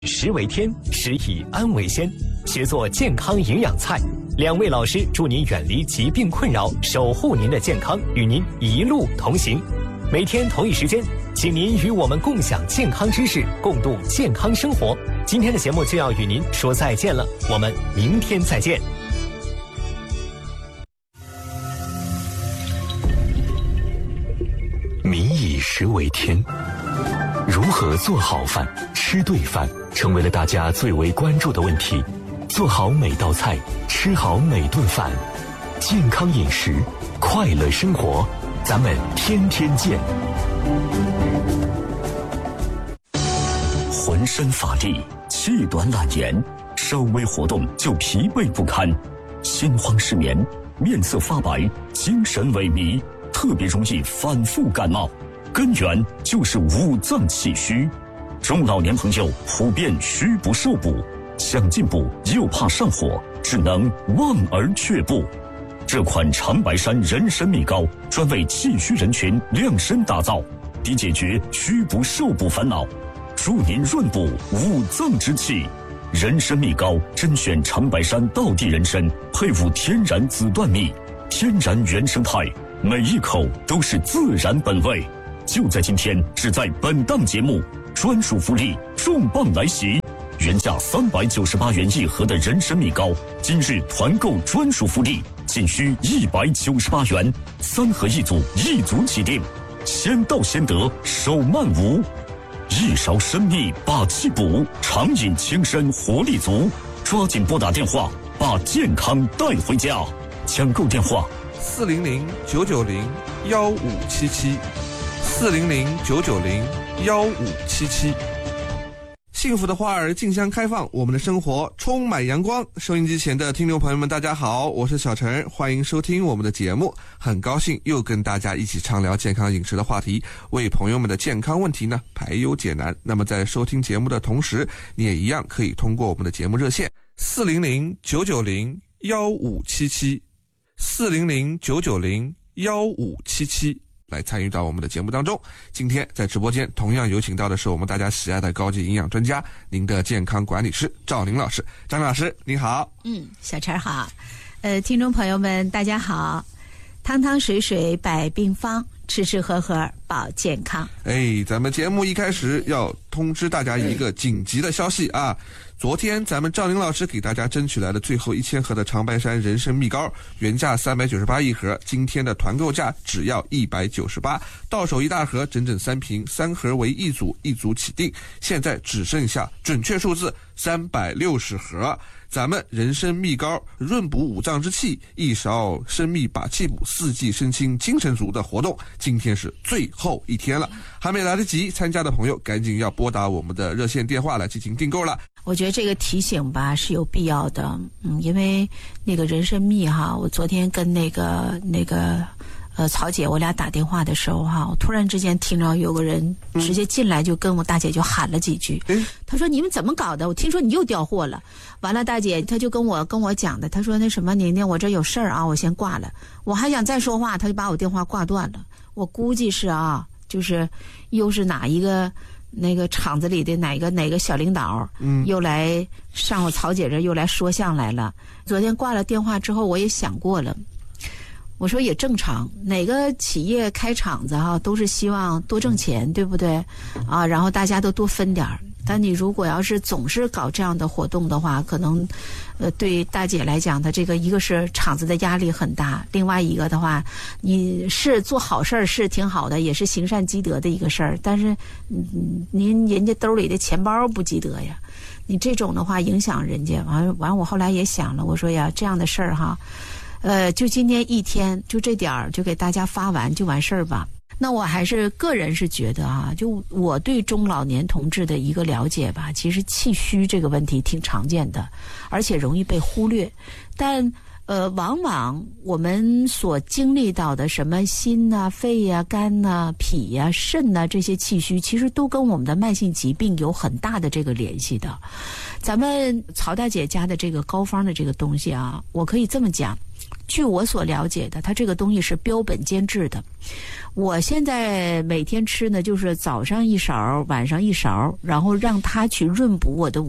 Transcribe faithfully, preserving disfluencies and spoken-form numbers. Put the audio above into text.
食为天，食以安为先。学做健康营养菜，两位老师祝您远离疾病困扰，守护您的健康，与您一路同行。每天同一时间，请您与我们共享健康知识，共度健康生活。今天的节目就要与您说再见了，我们明天再见。 民以食为天，如何做好饭、吃对饭，成为了大家最为关注的问题。做好每道菜，吃好每顿饭，健康饮食，快乐生活，咱们天天见。 浑身乏力，气短懒言，稍微活动就疲惫不堪，心慌失眠，面色发白，精神萎靡，特别容易反复感冒，根源就是五脏气虚。中老年朋友普遍虚不受补，想进补又怕上火，只能望而却步。这款长白山人参蜜膏专为气虚人群量身打造，以解决虚不受补烦恼，助您润补五脏之气。人参蜜膏甄选长白山道地人参，配伍天然紫椴蜜，天然原生态，每一口都是自然本味。就在今天，只在本档节目，专属福利重磅来袭！原价三百九十八元一盒的人参蜜膏，今日团购专属福利，仅需一百九十八元，三盒一组，一组起订，先到先得，手慢无。一勺参蜜把气补，长饮轻身活力足，抓紧拨打电话，把健康带回家。抢购电话： 四零零九九零幺五七七，四零零九九零幺五七七。幸福的花儿竞相开放，我们的生活充满阳光。收音机前的听众朋友们，大家好，我是小陈，欢迎收听我们的节目。很高兴又跟大家一起畅聊健康饮食的话题，为朋友们的健康问题呢排忧解难。那么在收听节目的同时，你也一样可以通过我们的节目热线四零零九九零幺五七七，四零零九九零幺五七七。来参与到我们的节目当中。今天在直播间同样有请到的是我们大家喜爱的高级营养专家，您的健康管理师赵宁老师。张老师您好。 嗯，小陈好。呃，听众朋友们大家好。汤汤水水百病方，吃吃喝喝保健康。 哎，咱们节目一开始要通知大家一个紧急的消息啊！昨天咱们赵宁老师给大家争取来的最后一千盒的长白山人参蜜膏，原价三百九十八一盒，今天的团购价只要一百九十八，到手一大盒，整整三瓶，三盒为一组，一组起订，现在只剩下准确数字三百六十盒。咱们人参蜜膏润补五脏之气，一勺参蜜把气补，四季身轻精神足的活动，今天是最后一天了，还没来得及参加的朋友赶紧要拨打我们的热线电话来进行订购了。 我觉得这个提醒吧是有必要的，嗯，因为那个人参蜜哈，我昨天跟那个那个呃曹姐我俩打电话的时候哈，我突然之间听着有个人直接进来就跟我大姐就喊了几句，嗯，他说你们怎么搞的？我听说你又调货了。完了，大姐她就跟我跟我讲的，她说那什么宁宁，我这有事儿啊，我先挂了。我还想再说话，她就把我电话挂断了。我估计是啊，就是又是哪一个那个厂子里的哪个哪个小领导，嗯，又来上我曹姐这又来说相来了。昨天挂了电话之后，我也想过了。我说也正常，哪个企业开厂子哈、啊，都是希望多挣钱，对不对？啊，然后大家都多分点儿。但你如果要是总是搞这样的活动的话，可能，呃，对大姐来讲，她这个一个是厂子的压力很大，另外一个的话，你是做好事儿是挺好的，也是行善积德的一个事儿，但是，嗯，您人家兜里的钱包不积德呀，你这种的话影响人家，完完，我后来也想了，我说呀，这样的事儿哈。呃，就今天一天，就这点儿，就给大家发完就完事儿吧。那我还是个人是觉得啊，就我对中老年同志的一个了解吧，其实气虚这个问题挺常见的，而且容易被忽略。但呃，往往我们所经历到的什么心呐、肺呀、肝呐、脾呀、肾呐这些气虚，其实都跟我们的慢性疾病有很大的这个联系的。咱们曹大姐家的这个膏方的这个东西啊，我可以这么讲。 据我所了解的，它这个东西是标本兼治的。我现在每天吃呢，就是早上一勺，晚上一勺，然后让它去润补我的